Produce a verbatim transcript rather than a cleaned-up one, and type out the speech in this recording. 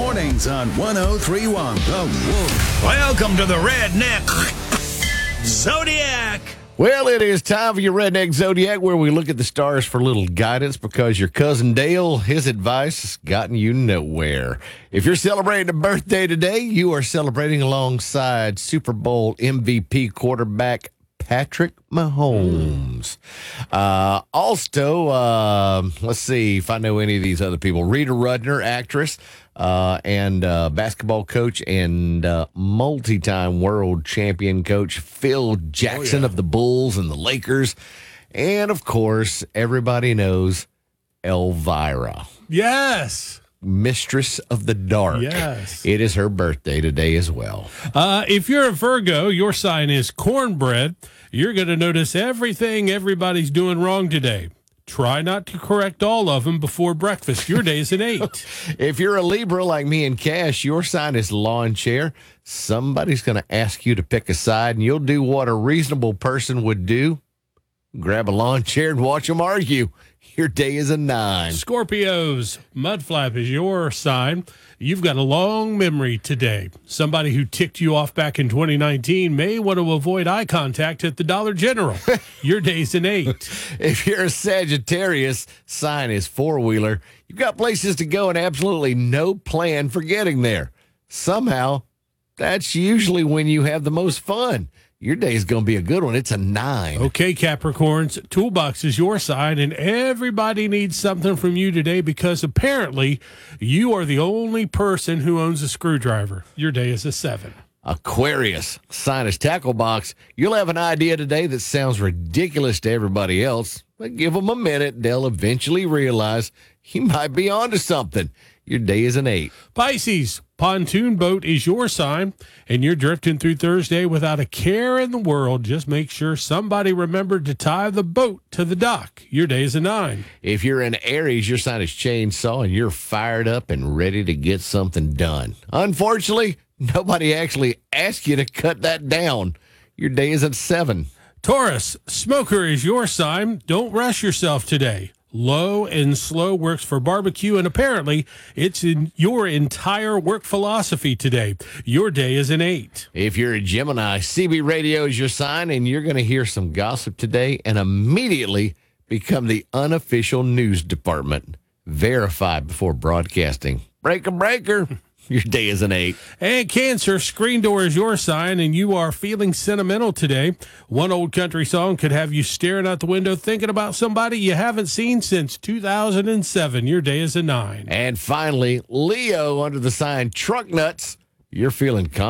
mornings on one oh three point one The Wolf. Welcome to the Redneck Zodiac. Well, it is time for your Redneck Zodiac, where we look at the stars for a little guidance, because your cousin Dale, his advice has gotten you nowhere. If you're celebrating a birthday today, you are celebrating alongside Super Bowl M V P quarterback Patrick Mahomes. Uh, also, uh, let's see if I know any of these other people. Rita Rudner, actress, uh, and uh, basketball coach and uh, multi-time world champion coach Phil Jackson Oh, yeah. of the Bulls and the Lakers. And, of course, everybody knows Elvira, Yes. Mistress of the Dark. Yes. It is her birthday today as well. Uh, if you're a Virgo, your sign is cornbread. You're going to notice everything everybody's doing wrong today. Try not to correct all of them before breakfast. Your day is an eight. If you're a Libra like me and Cash, your sign is lawn chair. Somebody's going to ask you to pick a side, and you'll do what a reasonable person would do. Grab a lawn chair and watch them argue. Your day is a nine. Scorpios, mudflap is your sign. You've got a long memory today. Somebody who ticked you off back in twenty nineteen may want to avoid eye contact at the Dollar General. Your day's an eight. If you're a Sagittarius, sign is four-wheeler. You've got places to go and absolutely no plan for getting there. Somehow, that's usually when you have the most fun. Your day's going to be a good one. It's a nine. Okay, Capricorns, toolbox is your side, and everybody needs something from you today because apparently you are the only person who owns a screwdriver. Your day is a seven. Aquarius, sign is tackle box. You'll have an idea today that sounds ridiculous to everybody else, but give them a minute. They'll eventually realize you might be onto something. Your day is an eight. Pisces, pontoon boat is your sign, and you're drifting through Thursday without a care in the world. Just make sure somebody remembered to tie the boat to the dock. Your day is a nine. If you're an Aries, your sign is chainsaw, and you're fired up and ready to get something done. Unfortunately, nobody actually asked you to cut that down. Your day is at seven. Taurus, smoker is your sign. Don't rush yourself today. Low and slow works for barbecue, and apparently it's in your entire work philosophy today. Your day is an eight. If you're a Gemini, C B radio is your sign, and you're going to hear some gossip today and immediately become the unofficial news department. Verify before broadcasting. Breaker, breaker. Your day is an eight. And Cancer, screen door is your sign, and you are feeling sentimental today. One old country song could have you staring out the window thinking about somebody you haven't seen since two thousand seven. Your day is a nine. And finally, Leo under the sign truck nuts. You're feeling confident.